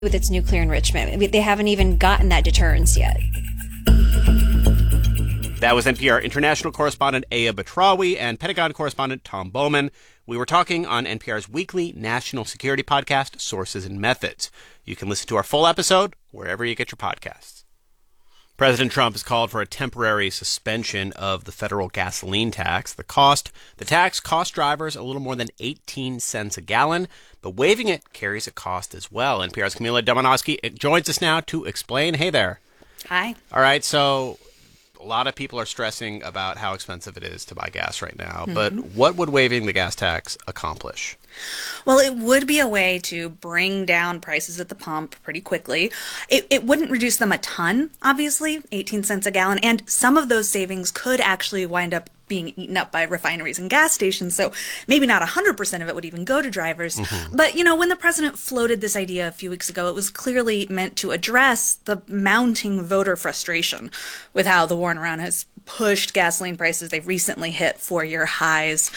with its nuclear enrichment. I mean, they haven't even gotten that deterrence yet. That was NPR international correspondent Aya Batrawi and Pentagon correspondent Tom Bowman. We were talking on NPR's weekly national security podcast, Sources and Methods. You can listen to our full episode wherever you get your podcasts. President Trump has called for a temporary suspension of the federal gasoline tax. The tax cost drivers a little more than 18 cents a gallon, but waiving it carries a cost as well. NPR's Camila Domonoske joins us now to explain. Hey there. Hi. All right, so a lot of people are stressing about how expensive it is to buy gas right now, but what would waiving the gas tax accomplish? Well, it would be a way to bring down prices at the pump pretty quickly. It wouldn't reduce them a ton, obviously, 18 cents a gallon, and some of those savings could actually wind up being eaten up by refineries and gas stations, so maybe not 100% of it would even go to drivers. But, when the president floated this idea a few weeks ago, it was clearly meant to address the mounting voter frustration with how the war in Iran has pushed gasoline prices. They've recently hit 4-year highs.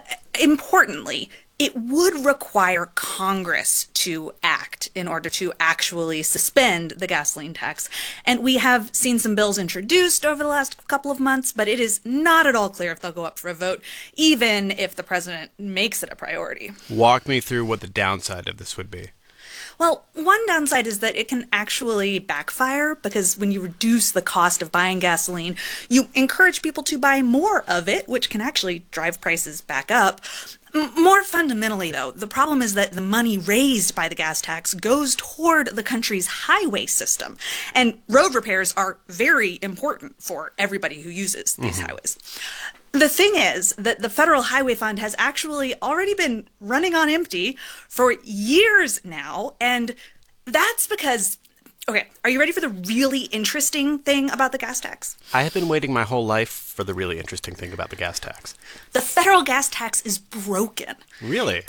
Importantly, it would require Congress to act in order to actually suspend the gasoline tax. And we have seen some bills introduced over the last couple of months, but it is not at all clear if they'll go up for a vote, even if the president makes it a priority. Walk me through what the downside of this would be. Well, one downside is that it can actually backfire because when you reduce the cost of buying gasoline, you encourage people to buy more of it, which can actually drive prices back up. More fundamentally, though, the problem is that the money raised by the gas tax goes toward the country's highway system. And road repairs are very important for everybody who uses these highways. The thing is that the Federal Highway Fund has actually already been running on empty for years now, and that's because... Okay, are you ready for the really interesting thing about the gas tax? I have been waiting my whole life for the really interesting thing about the gas tax. The federal gas tax is broken. Really?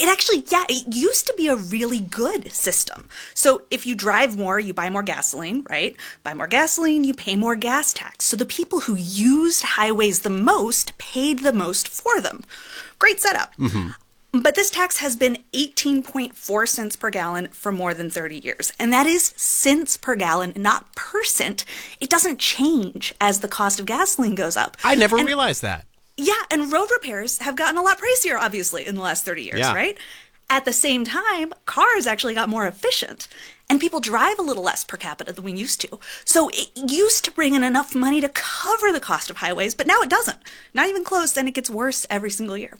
It used to be a really good system. So if you drive more, you buy more gasoline, right? Buy more gasoline, you pay more gas tax. So the people who used highways the most paid the most for them. Great setup. But this tax has been 18.4 cents per gallon for more than 30 years. And that is cents per gallon, not per cent. It doesn't change as the cost of gasoline goes up. I never realized that. Yeah, and road repairs have gotten a lot pricier, obviously, in the last 30 years, right? At the same time, cars actually got more efficient. And people drive a little less per capita than we used to. So it used to bring in enough money to cover the cost of highways, but now it doesn't. Not even close, and it gets worse every single year.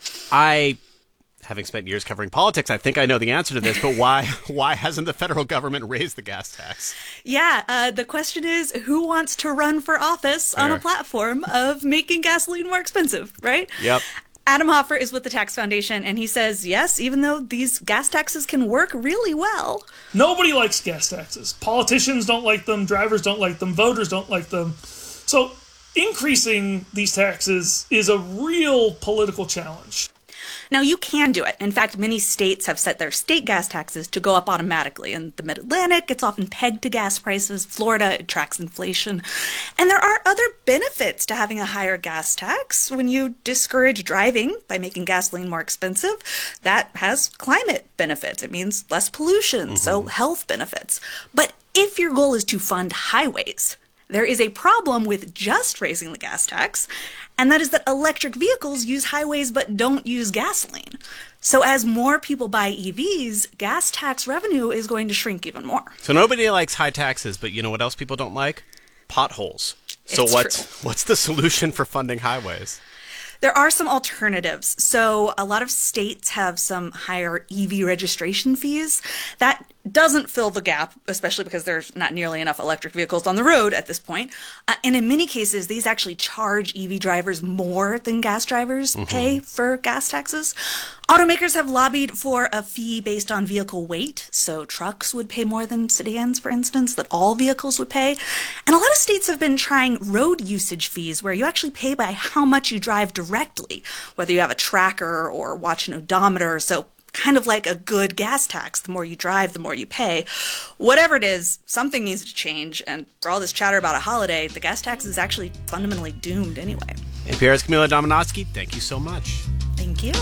Having spent years covering politics, I think I know the answer to this, but why hasn't the federal government raised the gas tax? Yeah, the question is, who wants to run for office on a platform of making gasoline more expensive, right? Yep. Adam Hoffer is with the Tax Foundation, and he says, yes, even though these gas taxes can work really well. Nobody likes gas taxes. Politicians don't like them, drivers don't like them, voters don't like them. So increasing these taxes is a real political challenge. Now, you can do it. In fact, many states have set their state gas taxes to go up automatically. In the Mid-Atlantic, it's often pegged to gas prices. Florida, it tracks inflation. And there are other benefits to having a higher gas tax. When you discourage driving by making gasoline more expensive, that has climate benefits. It means less pollution, so health benefits. But if your goal is to fund highways, there is a problem with just raising the gas tax, and that is that electric vehicles use highways but don't use gasoline. So as more people buy EVs, gas tax revenue is going to shrink even more. So nobody likes high taxes, but you know what else people don't like? Potholes. So what's the solution for funding highways? There are some alternatives. So a lot of states have some higher EV registration fees. That doesn't fill the gap, especially because there's not nearly enough electric vehicles on the road at this point. And in many cases, these actually charge EV drivers more than gas drivers pay for gas taxes. Automakers have lobbied for a fee based on vehicle weight. So trucks would pay more than sedans, for instance, that all vehicles would pay. And a lot of states have been trying road usage fees where you actually pay by how much you drive directly, whether you have a tracker or watch an odometer. So kind of like a good gas tax. The more you drive, the more you pay. Whatever it is, something needs to change. And for all this chatter about a holiday, the gas tax is actually fundamentally doomed anyway. NPR's Camila Domonoske, thank you so much. Thank you.